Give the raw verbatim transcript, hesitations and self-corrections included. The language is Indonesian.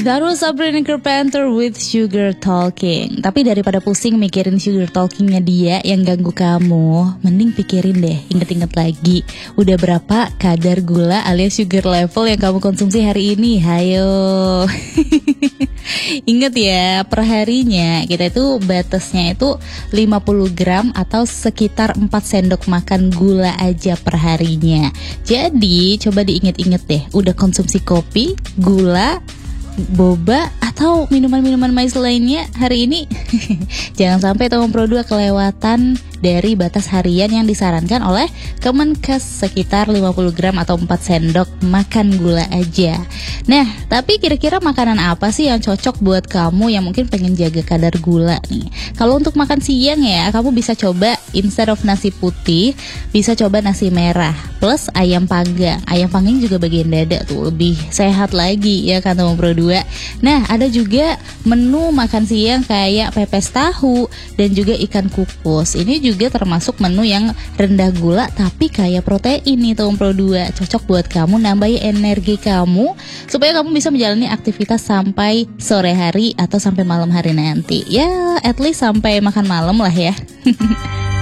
That was Sabrina Carpenter with Sugar Talking. Tapi daripada pusing mikirin sugar talkingnya dia yang ganggu kamu, mending pikirin deh, inget-inget lagi udah berapa kadar gula alias sugar level yang kamu konsumsi hari ini. Hayo. Ingat ya, perharinya kita itu batasnya itu lima puluh gram atau sekitar empat sendok makan gula aja perharinya. Jadi coba diinget-inget deh, udah konsumsi kopi, gula, boba atau minuman-minuman manis lainnya hari ini? Jangan sampai Tomong Pro dua kelewatan dari batas harian yang disarankan oleh Kemenkes, sekitar lima puluh gram atau empat sendok makan gula aja. Nah, tapi kira-kira makanan apa sih yang cocok buat kamu yang mungkin pengen jaga kadar gula nih? Kalau untuk makan siang ya, kamu bisa coba instead of nasi putih, bisa coba nasi merah plus ayam panggang. Ayam panggang juga bagian dada tuh, lebih sehat lagi ya kan Tomong Pro dua. Nah, ada juga menu makan siang kayak pepes tahu dan juga ikan kukus. Ini juga termasuk menu yang rendah gula tapi kaya protein nih Tomong Pro dua. Cocok buat kamu, nambahin energi kamu supaya kamu bisa menjalani aktivitas sampai sore hari atau sampai malam hari nanti. Ya, at least sampai makan malam lah ya.